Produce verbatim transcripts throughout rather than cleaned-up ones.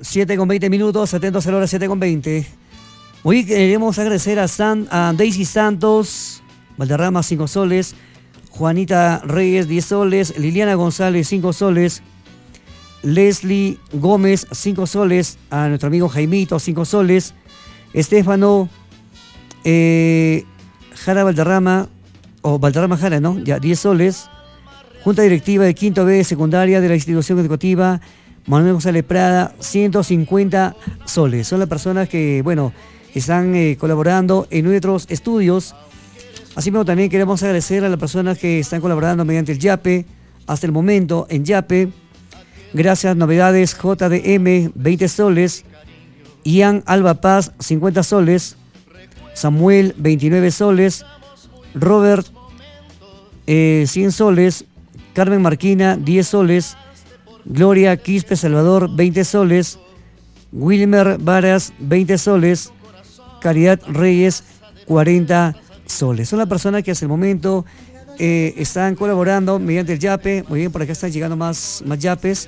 siete con veinte minutos, atentos a la hora siete con veinte. Hoy queremos agradecer a, San, a Daisy Santos, Valderrama cinco soles, Juanita Reyes diez soles, Liliana González cinco soles, Leslie Gómez cinco soles, a nuestro amigo Jaimito cinco soles, Estefano eh, Jara Valderrama, o Valderrama Jara, ¿no? Ya diez soles. Junta Directiva de Quinto B Secundaria de la Institución Educativa Manuel González Prada, ciento cincuenta soles. Son las personas que, bueno, están eh, colaborando en nuestros estudios. Asimismo, también queremos agradecer a las personas que están colaborando mediante el YAPE, hasta el momento en YAPE. Gracias, Novedades J D M, veinte soles. Ian Alba Paz, cincuenta soles. Samuel, veintinueve soles. Robert, eh, cien soles. Carmen Marquina, diez soles. Gloria Quispe Salvador, veinte soles. Wilmer Varas, veinte soles. Caridad Reyes, cuarenta soles. Son las personas que hasta el momento eh, están colaborando mediante el YAPE. Muy bien, por acá están llegando más, más YAPES.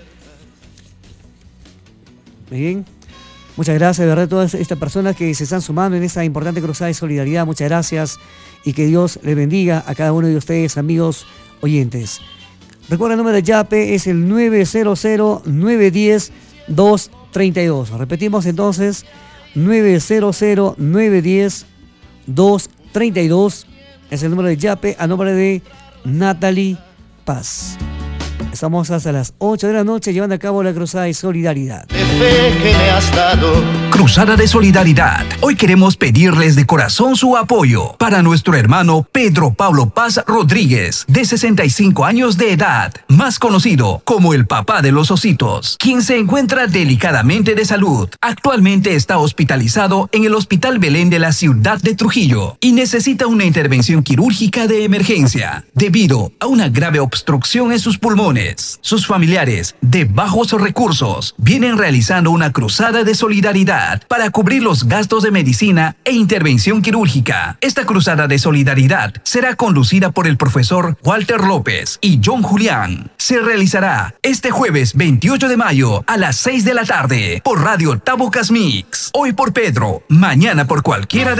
Muy bien. Muchas gracias, de verdad, a todas estas personas que se están sumando en esta importante cruzada de solidaridad. Muchas gracias y que Dios les bendiga a cada uno de ustedes, amigos oyentes. Recuerda, el número de YAPE es el nueve cero cero, nueve uno cero, dos tres dos. Repetimos entonces, nueve cero cero, nueve uno cero, dos tres dos. Es el número de YAPE a nombre de Natalie Paz. Estamos hasta las ocho de la noche llevando a cabo la Cruzada de Solidaridad. Cruzada de Solidaridad. Hoy queremos pedirles de corazón su apoyo para nuestro hermano Pedro Pablo Paz Rodríguez, de sesenta y cinco años de edad, más conocido como el papá de los ositos, quien se encuentra delicadamente de salud. Actualmente está hospitalizado en el Hospital Belén de la ciudad de Trujillo y necesita una intervención quirúrgica de emergencia debido a una grave obstrucción en sus pulmones. Sus familiares, de bajos recursos, vienen realizando una cruzada de solidaridad para cubrir los gastos de medicina e intervención quirúrgica. Esta cruzada de solidaridad será conducida por el profesor Walter López y John Julián. Se realizará este jueves veintiocho de mayo a las seis de la tarde por Radio Tabocas Mix. Hoy por Pedro, mañana por cualquiera de